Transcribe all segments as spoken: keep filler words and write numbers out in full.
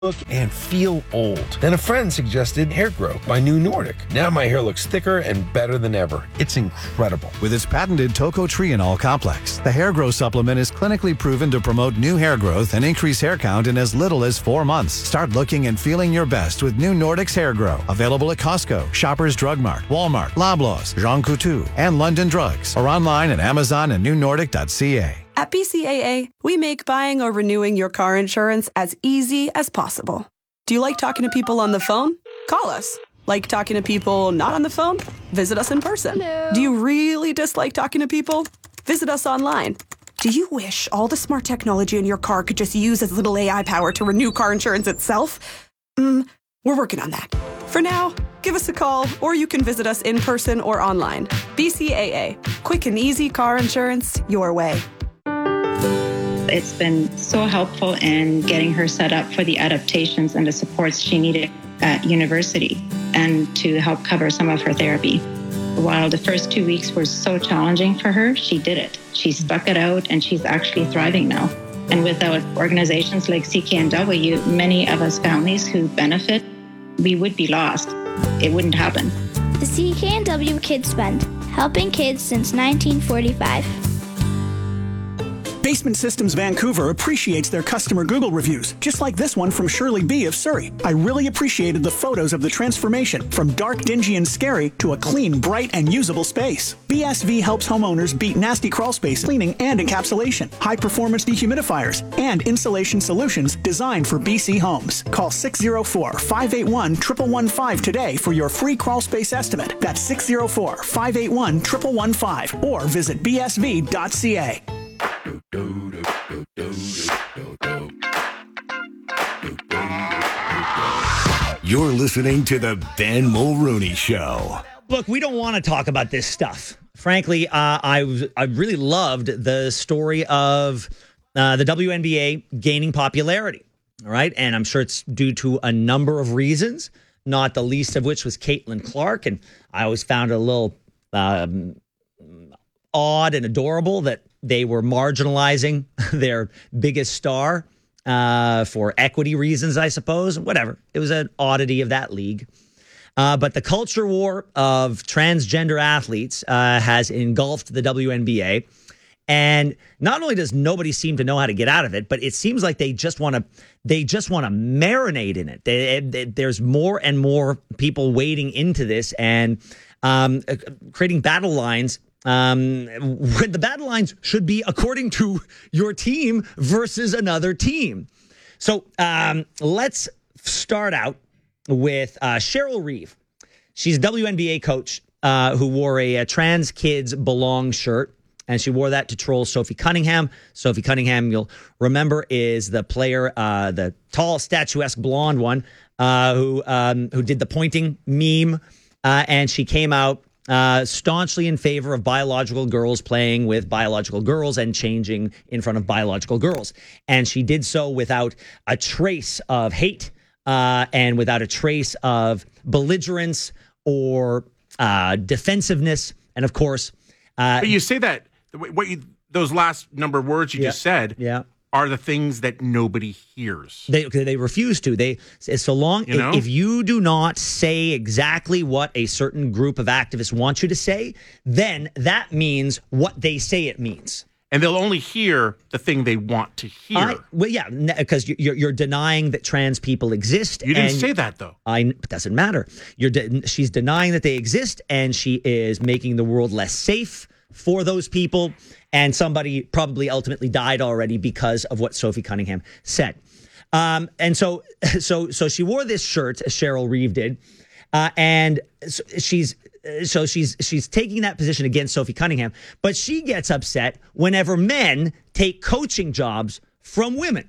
look and feel old. Then a friend suggested Hair Grow by New Nordic. Now my hair looks thicker and better than ever. It's incredible. With its patented tocotrienol complex, the Hair Grow supplement is clinically proven to promote new hair growth and increase hair count in as little as four months. Start looking and feeling your best with New Nordic's Hair Grow. Available at Costco, Shoppers Drug Mart, Walmart, Loblaws, Jean Coutu, and London Drugs. Or online at Amazon and new nordic dot c a. At B C A A, we make buying or renewing your car insurance as easy as possible. Do you like talking to people on the phone? Call us. Like talking to people not on the phone? Visit us in person. Hello. Do you really dislike talking to people? Visit us online. Do you wish all the smart technology in your car could just use as little A I power to renew car insurance itself? Mm, we're working on that. For now, give us a call, or you can visit us in person or online. B C A A. Quick and easy car insurance your way. It's been so helpful in getting her set up for the adaptations and the supports she needed at university and to help cover some of her therapy. While the first two weeks were so challenging for her, she did it. She stuck it out and she's actually thriving now. And without organizations like C K N W, many of us families who benefit, we would be lost. It wouldn't happen. The C K N W Kids Fund, helping kids since nineteen forty-five. Basement Systems Vancouver appreciates their customer Google reviews, just like this one from Shirley B. of Surrey. I really appreciated the photos of the transformation from dark, dingy, and scary to a clean, bright, and usable space. B S V helps homeowners beat nasty crawl space cleaning and encapsulation, high-performance dehumidifiers, and insulation solutions designed for B C homes. Call six oh four, five eight one, one one one five today for your free crawl space estimate. That's six oh four, five eight one, one one one five or visit b s v dot c a. You're listening to the Ben Mulrooney Show. Look, we don't want to talk about this stuff. Frankly, uh, I was, I really loved the story of uh, the W N B A gaining popularity. All right, and I'm sure it's due to a number of reasons, not the least of which was Caitlin Clark, and I always found it a little um, odd and adorable that they were marginalizing their biggest star uh, for equity reasons, I suppose. Whatever. It was an oddity of that league. Uh, but the culture war of transgender athletes uh, has engulfed the W N B A. And not only does nobody seem to know how to get out of it, but it seems like they just want to they just want to marinate in it. They, they, there's more and more people wading into this and um, creating battle lines. Um, when the battle lines should be according to your team versus another team. So um, let's start out with uh, Cheryl Reeve. She's a W N B A coach uh, who wore a, a Trans Kids Belong shirt, and she wore that to troll Sophie Cunningham. Sophie Cunningham, you'll remember, is the player, uh, the tall, statuesque blonde one uh, who um, who did the pointing meme, uh, and she came out Uh, staunchly in favor of biological girls playing with biological girls and changing in front of biological girls. And she did so without a trace of hate uh, and without a trace of belligerence or uh, defensiveness. And of course, uh, but you say that what you, those last number of words you yeah, just said, yeah. are the things that nobody hears. They they refuse to. They so long you know? if, if you do not say exactly what a certain group of activists want you to say, then that means what they say it means. And they'll only hear the thing they want to hear. I, well, yeah, because you're you're denying that trans people exist. You didn't and say that though. I it doesn't matter. You're de- she's denying that they exist, and she is making the world less safe for those people. And somebody probably ultimately died already because of what Sophie Cunningham said. Um, and so, so, so she wore this shirt, as Cheryl Reeve did, uh, and so she's so she's she's taking that position against Sophie Cunningham. But she gets upset whenever men take coaching jobs from women.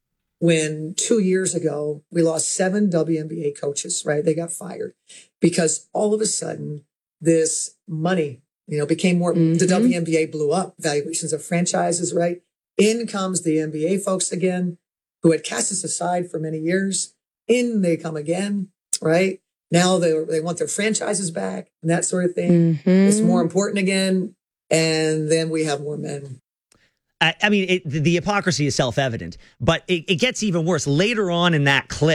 When two years ago we lost seven W N B A coaches, right? They got fired because all of a sudden this money. You know, became more, mm-hmm. the W N B A blew up, valuations of franchises, right? In comes the N B A folks again, who had cast us aside for many years. In they come again, right? Now they they want their franchises back and that sort of thing. Mm-hmm. It's more important again. And then we have more men. I, I mean, it, the, the hypocrisy is self-evident, but it, it gets even worse. Later on in that clip,